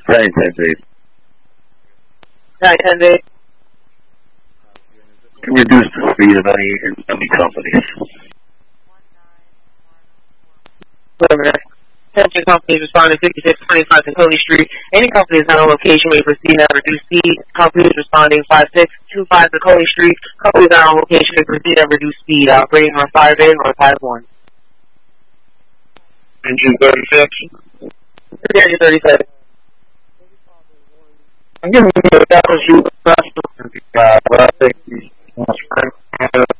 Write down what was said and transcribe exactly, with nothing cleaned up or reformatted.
nine ten days. nine ten days. Can reduce the speed of any any companies. Attention companies responding to fifty-six twenty-five Concoley Street. Any company is not on location may proceed at reduced speed. Companies responding five six two five Concoley Street. Companies not on location may proceed at reduced speed. Operating on five A or five one. Engine thirty-six. Engine thirty-seven. I'm giving you a thousand shoot. Uh, but I think he's